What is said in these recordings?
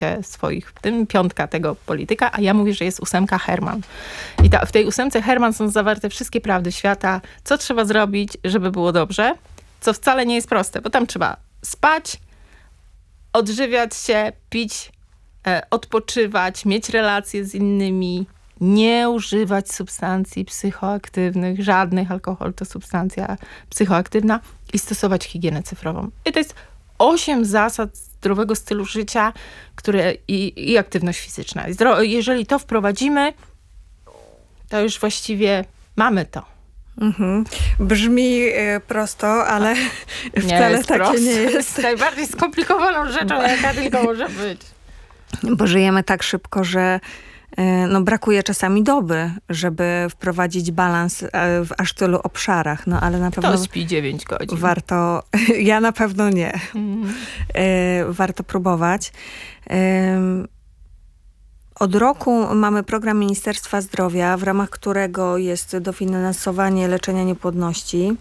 swoich, w tym 5 tego polityka, a ja mówię, że jest 8 Herman. I w tej 8 Herman są zawarte wszystkie prawdy świata, co trzeba zrobić, żeby było dobrze, co wcale nie jest proste, bo tam trzeba spać, odżywiać się, pić, odpoczywać, mieć relacje z innymi, nie używać substancji psychoaktywnych, żadnych. Alkohol to substancja psychoaktywna i stosować higienę cyfrową. I to jest 8 zasad zdrowego stylu życia, które i aktywność fizyczna. Jeżeli to wprowadzimy, to już właściwie mamy to. Mhm. Brzmi prosto, ale wcale takie nie jest. Jest najbardziej skomplikowaną rzeczą, jaka tylko może być. Bo żyjemy tak szybko, że brakuje czasami doby, żeby wprowadzić balans w aż tylu obszarach. No ale na pewno... Kto śpi 9 godzin? Warto, ja na pewno nie. Warto próbować. Od roku mamy program Ministerstwa Zdrowia, w ramach którego jest dofinansowanie leczenia niepłodności.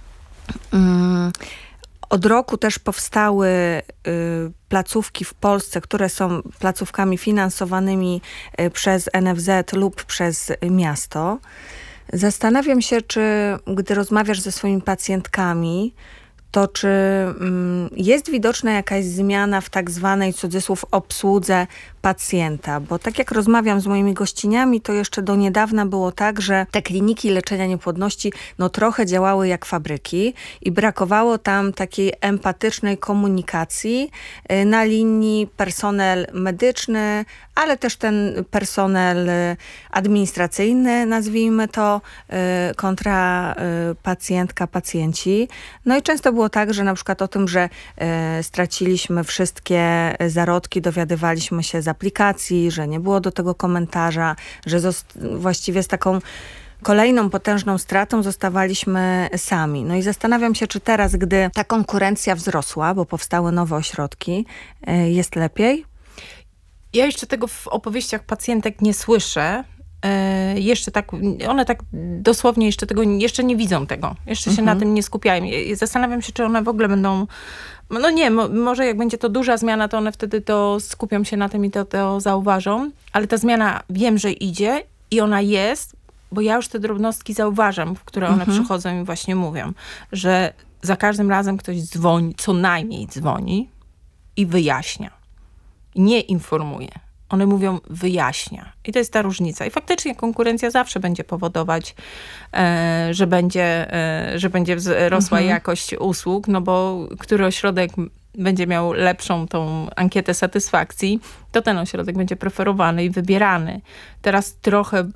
Od roku też powstały placówki w Polsce, które są placówkami finansowanymi przez NFZ lub przez miasto. Zastanawiam się, czy gdy rozmawiasz ze swoimi pacjentkami, to czy jest widoczna jakaś zmiana w tak zwanej, cudzysłów, obsłudze pacjenta? Bo tak jak rozmawiam z moimi gościniami, to jeszcze do niedawna było tak, że te kliniki leczenia niepłodności trochę działały jak fabryki i brakowało tam takiej empatycznej komunikacji na linii personel medyczny, ale też ten personel administracyjny, nazwijmy to, kontra pacjentka, pacjenci. No i często było tak, że na przykład o tym, że straciliśmy wszystkie zarodki, dowiadywaliśmy się z aplikacji, że nie było do tego komentarza, że właściwie z taką kolejną potężną stratą zostawaliśmy sami. No i zastanawiam się, czy teraz, gdy ta konkurencja wzrosła, bo powstały nowe ośrodki, jest lepiej? Ja jeszcze tego w opowieściach pacjentek nie słyszę. Jeszcze tak, one tak dosłownie jeszcze nie widzą tego. Jeszcze się na tym nie skupiają. Zastanawiam się, czy one w ogóle będą... No nie, może jak będzie to duża zmiana, to one wtedy to skupią się na tym i to zauważą. Ale ta zmiana wiem, że idzie i ona jest, bo ja już te drobnostki zauważam, w które one przychodzą i właśnie mówią, że za każdym razem ktoś dzwoni, co najmniej dzwoni i wyjaśnia. Nie informuje. One mówią wyjaśnia. I to jest ta różnica. I faktycznie konkurencja zawsze będzie powodować, że będzie rosła jakość usług, no bo który ośrodek będzie miał lepszą tą ankietę satysfakcji, to ten ośrodek będzie preferowany i wybierany. Teraz trochę,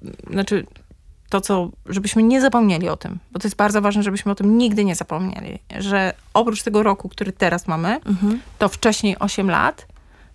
żebyśmy nie zapomnieli o tym, bo to jest bardzo ważne, żebyśmy o tym nigdy nie zapomnieli, że oprócz tego roku, który teraz mamy, to wcześniej 8 lat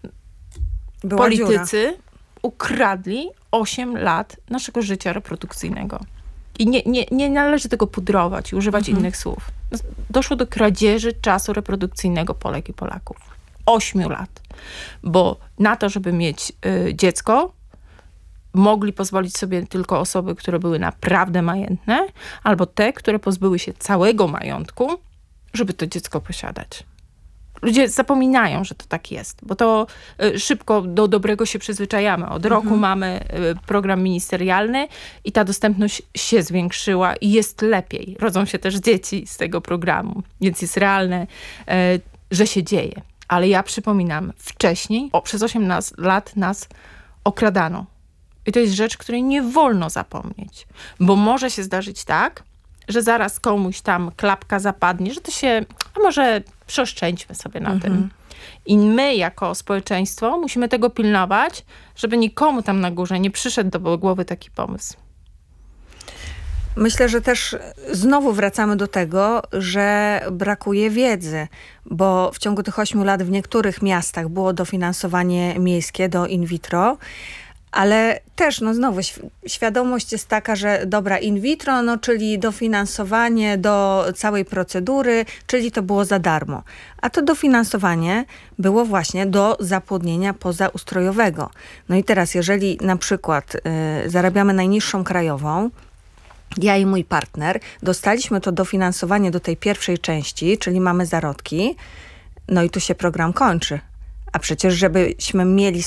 politycy ukradli 8 lat naszego życia reprodukcyjnego. I nie należy tego pudrować i używać innych słów. Doszło do kradzieży czasu reprodukcyjnego Polek i Polaków. 8 lat. Bo na to, żeby mieć dziecko, mogli pozwolić sobie tylko osoby, które były naprawdę majętne, albo te, które pozbyły się całego majątku, żeby to dziecko posiadać. Ludzie zapominają, że to tak jest, bo to szybko do dobrego się przyzwyczajamy. Od roku mamy program ministerialny i ta dostępność się zwiększyła i jest lepiej. Rodzą się też dzieci z tego programu, więc jest realne, że się dzieje. Ale ja przypominam, wcześniej, przez 8 lat nas okradano. I to jest rzecz, której nie wolno zapomnieć, bo może się zdarzyć tak, że zaraz komuś tam klapka zapadnie, że to się, a może przeoszczędźmy sobie na tym. I my jako społeczeństwo musimy tego pilnować, żeby nikomu tam na górze nie przyszedł do głowy taki pomysł. Myślę, że też znowu wracamy do tego, że brakuje wiedzy, bo w ciągu tych 8 lat w niektórych miastach było dofinansowanie miejskie do in vitro, ale też, znowu, świadomość jest taka, że dobra, in vitro, czyli dofinansowanie do całej procedury, czyli to było za darmo. A to dofinansowanie było właśnie do zapłodnienia pozaustrojowego. No i teraz, jeżeli na przykład zarabiamy najniższą krajową, ja i mój partner dostaliśmy to dofinansowanie do tej pierwszej części, czyli mamy zarodki, no i tu się program kończy. A przecież, żebyśmy mieli